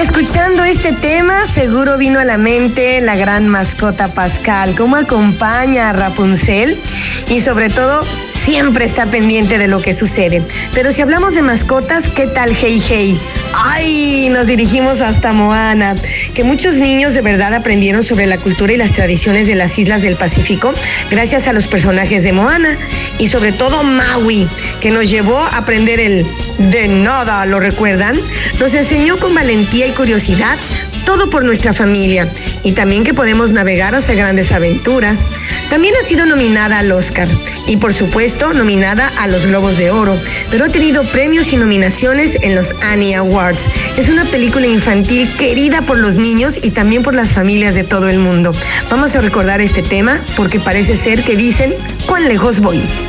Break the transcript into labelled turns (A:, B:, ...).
A: escuchando este tema, seguro vino a la mente la gran mascota Pascal, cómo acompaña a Rapunzel y sobre todo siempre está pendiente de lo que sucede. Pero si hablamos de mascotas, ¿qué tal Hey Hey? ¡Ay! Nos dirigimos hasta Moana, que muchos niños de verdad aprendieron sobre la cultura y las tradiciones de las islas del Pacífico gracias a los personajes de Moana y sobre todo Maui, que nos llevó a aprender el de nada, ¿lo recuerdan? Nos enseñó con valentía y curiosidad todo por nuestra familia y también que podemos navegar hacia grandes aventuras. También ha sido nominada al Oscar y por supuesto nominada a los Globos de Oro, pero ha tenido premios y nominaciones en los Annie Awards. Es una película infantil querida por los niños y también por las familias de todo el mundo. Vamos a recordar este tema porque parece ser que dicen ¿cuán lejos voy?